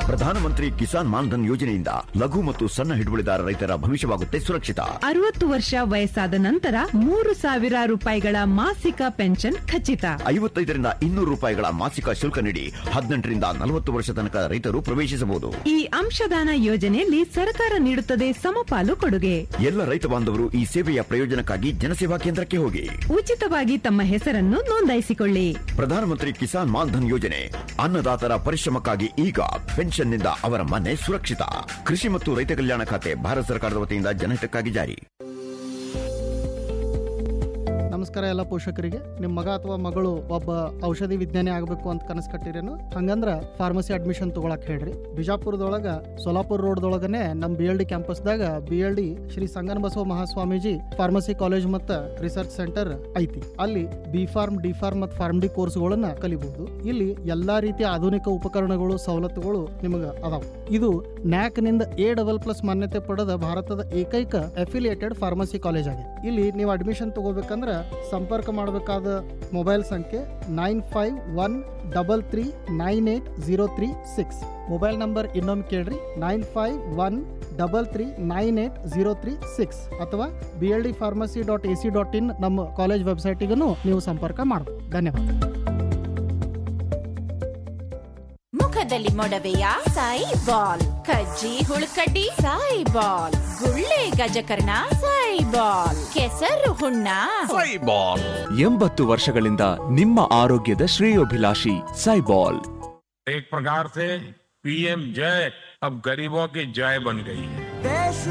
ಪ್ರಧಾನಮಂತ್ರಿ ಕಿಸಾನ್ ಮಾನ್ಧನ್ ಯೋಜನೆಯಿಂದ ಲಘು ಮತ್ತು ಸಣ್ಣ ಹಿಡುವಳಿದಾರ ರೈತರ ಭವಿಷ್ಯವಾಗುತ್ತೆ ಸುರಕ್ಷಿತ. 60 ವರ್ಷ ವಯಸ್ಸಾದ ನಂತರ 3,000 ರೂಪಾಯಿಗಳ ಮಾಸಿಕ ಪೆನ್ಷನ್ ಖಚಿತ. 55ರಿಂದ 200 ರೂಪಾಯಿಗಳ ಮಾಸಿಕ ಶುಲ್ಕ ನೀಡಿ 18ರಿಂದ 40 ವರ್ಷ ತನಕ ರೈತರು ಪ್ರವೇಶಿಸಬಹುದು. ಈ ಅಂಶದಾನ ಯೋಜನೆಯಲ್ಲಿ ಸರ್ಕಾರ ನೀಡುತ್ತದೆ ಸಮಪಾಲು ಕೊಡುಗೆ. ಎಲ್ಲ ರೈತ ಬಾಂಧವರು ಈ ಸೇವೆಯ ಪ್ರಯೋಜನಕ್ಕಾಗಿ ಜನಸೇವಾ ಕೇಂದ್ರಕ್ಕೆ ಹೋಗಿ ಉಚಿತವಾಗಿ ತಮ್ಮ ಹೆಸರನ್ನು ನೋಂದಾಯಿಸಿಕೊಳ್ಳಿ. ಪ್ರಧಾನಮಂತ್ರಿ ಕಿಸಾನ್ ಮಾನ್ಧನ್ ಯೋಜನೆ ಅನ್ನದಾತರ ಪರಿಶ್ರಮಕ್ಕಾಗಿ ಈಗ ಪೆನ್ಷನ್ನಿಂದ ಅವರ ಮನೆ ಸುರಕ್ಷಿತ. ಕೃಷಿ ಮತ್ತು ರೈತ ಕಲ್ಯಾಣ ಖಾತೆ ಭಾರತ ಸರ್ಕಾರದ ವತಿಯಿಂದ ಜನಹಿತಕ್ಕಾಗಿ ಜಾರಿ. ನಮಸ್ಕಾರ ಎಲ್ಲ ಪೋಷಕರಿಗೆ. ನಿಮ್ಮ ಮಗ ಅಥವಾ ಮಗಳು ಒಬ್ಬ ಔಷಧಿ ವಿಜ್ಞಾನಿ ಆಗಬೇಕು ಅಂತ ಕನಸು ಕಟ್ಟಿರೇನು? ಹಂಗಂದ್ರ ಫಾರ್ಮಸಿ ಅಡ್ಮಿಷನ್ ತಗೊಳಕ್ ಹೇಳ್ರಿ. ಬಿಜಾಪುರದೊಳಗ ಸೋಲಾಪುರ ರೋಡ್ದೊಳಗನೆ ನಮ್ಮ BLD ಕ್ಯಾಂಪಸ್ದಾಗ BLD Shri Sangana Basava Mahaswamiji pharmacy college ಮತ್ತು ರಿಸರ್ಚ್ ಸೆಂಟರ್ ಐತಿ. ಅಲ್ಲಿ B.Pharm, D.Pharm ಮತ್ತು Pharm D ಕೋರ್ಸ್ಗಳನ್ನ ಕಲಿಬಹುದು. ಇಲ್ಲಿ ಎಲ್ಲಾ ರೀತಿಯ ಆಧುನಿಕ ಉಪಕರಣಗಳು, ಸವಲತ್ತುಗಳು ನಿಮಗೆ ಅದಾವ. ಇದು NAC ನಿಂದ A++ ಮಾನ್ಯತೆ ಪಡೆದ ಭಾರತದ ಏಕೈಕ ಅಫಿಲಿಯೇಟೆಡ್ ಫಾರ್ಮಸಿ ಕಾಲೇಜ್ ಆಗಿದೆ. ಇಲ್ಲಿ ನೀವು ಅಡ್ಮಿಷನ್ ತಗೋಬೇಕಂದ್ರೆ ಸಂಪರ್ಕ ಮಾಡಬೇಕಾದ ಮೊಬೈಲ್ ಸಂಖ್ಯೆ 9513398036. ಮೊಬೈಲ್ ನಂಬರ್ ಇನ್ನೊಮ್ಮೆ ಕೇಳ್ರಿ, 9513398036 ಅಥವಾ bldpharmacy.ac.in ನಮ್ಮ ಕಾಲೇಜ್ ವೆಬ್ಸೈಟಿಗೂ ನೀವು ಸಂಪರ್ಕ ಮಾಡಬಹುದು. ಧನ್ಯವಾದ. ಮುಖದಲ್ಲಿ ಮೊಡವೆಯ ಸಾಯಿಬಾಲ್, ಕಜ್ಜಿ ಹುಳುಕಡ್ಡಿ ಸಾಯಿಬಾಲ್, ಗುಳ್ಳೆ ಗಜಕರ್ಣ ಸಾಯಿಬಾಲ್, ಕೆಸರು ಹುಣ್ಣ ಸಾಯಿಬಾಲ್. 80 ವರ್ಷಗಳಿಂದ ನಿಮ್ಮ ಆರೋಗ್ಯದ ಶ್ರೇಯೋಭಿಲಾಷಿ ಸಾಯಿಬಾಲ್. एक प्रकार से PM जय अब गरीबों की जय बन गई है.